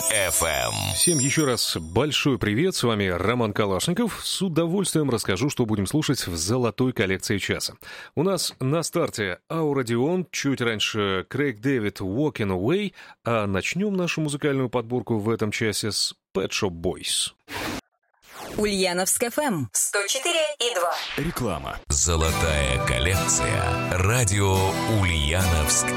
FM. Всем еще раз большой привет, с вами Роман Калашников. С удовольствием расскажу, что будем слушать в золотой коллекции часа. У нас на старте Ауродион, чуть раньше Крейг Дэвид Walking Away, а начнем нашу музыкальную подборку в этом часе с Pet Shop Boys. Ульяновск ФМ 104,2. Реклама. Золотая коллекция. Радио Ульяновск